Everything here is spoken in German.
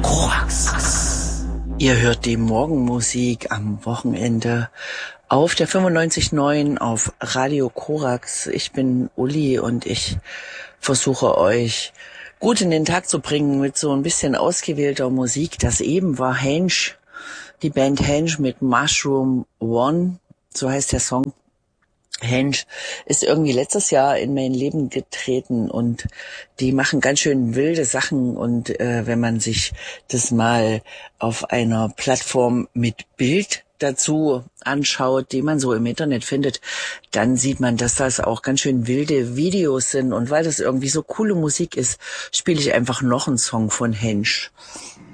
Korax. Ihr hört die Morgenmusik am Wochenende auf der 95.9 auf Radio Korax. Ich bin Uli und ich versuche euch gut in den Tag zu bringen mit so ein bisschen ausgewählter Musik. Das eben war Hensch, die Band Hensch mit Mushroom One, so heißt der Song. Hensch ist irgendwie letztes Jahr in mein Leben getreten und die machen ganz schön wilde Sachen und wenn man sich das mal auf einer Plattform mit Bild dazu anschaut, die man so im Internet findet, dann sieht man, dass das auch ganz schön wilde Videos sind und weil das irgendwie so coole Musik ist, spiele ich einfach noch einen Song von Hensch.